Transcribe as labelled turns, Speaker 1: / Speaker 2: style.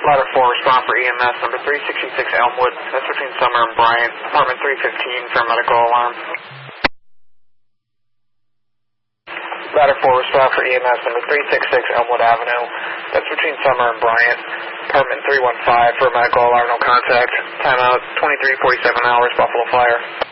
Speaker 1: Ladder 4, respond for EMS number 366 Elmwood. That's between Summer and Bryant. Apartment 315 for medical alarm. Ladder 4, respond for EMS number 366 Elmwood Avenue. That's between Summer and Bryant. Apartment 315 for medical alarm, no contact. Timeout 23:47 hours, Buffalo Fire.